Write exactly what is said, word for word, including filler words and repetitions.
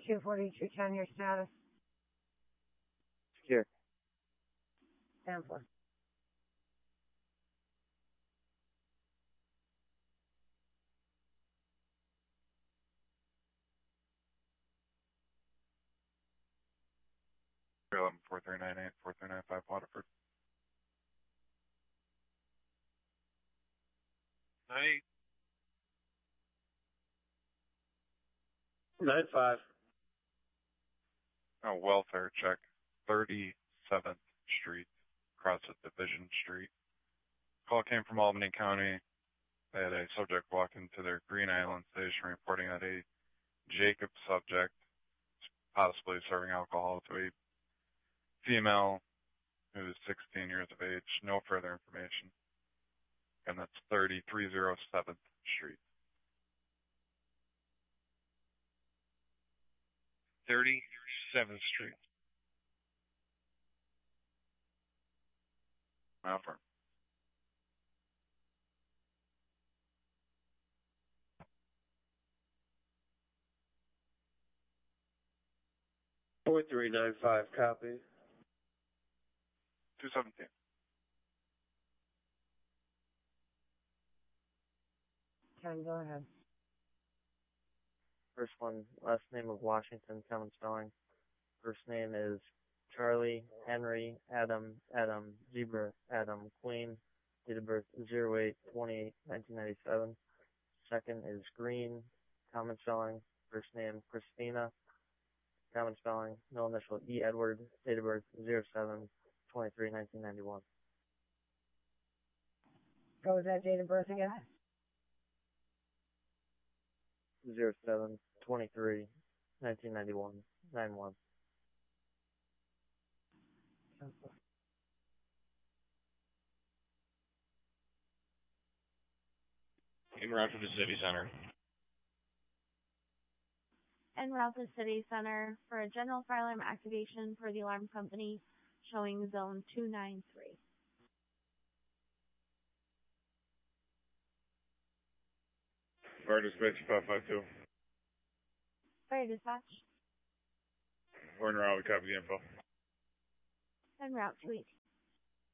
two forty-two ten, your status? Secure. Stand for. eleven four three nine eight, four three nine five Waterford. Nine. Nine five. Oh, welfare check. thirty-seventh Street, across at Division Street. Call came from Albany County. They had a subject walk into their Green Island station reporting that a Jacob subject, possibly serving alcohol to a female who is sixteen years of age. No further information. And that's thirty-three oh seventh Street. thirty-seventh Street. Affirm. Four three nine five, copy. two seventeen. Ken, go ahead. First one, last name of Washington, common spelling. First name is Charlie, Henry, Adam, Adam, Zebra, Adam, Queen. Date of birth zero eight twenty-eight nineteen ninety-seven. Second is Green, common spelling. First name Christina, common spelling. No initial, E. Edward. Date of birth zero seven twenty-three nineteen ninety-one. What was that date of birth again? zero seven twenty-three nineteen ninety-one. nine one. En route to the city center. En route to City Center for a general fire alarm activation for the alarm company, showing zone two nine three. Fire dispatch five five two. Fire dispatch. We're in route, copy the info. En route to eighteen.